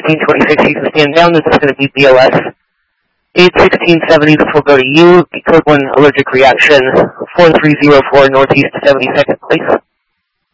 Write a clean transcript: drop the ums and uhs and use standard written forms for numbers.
1626, you can stand down. This is going to be BLS. 81670, this will go to you. Code 1 allergic reaction. 4304 Northeast 72nd, please.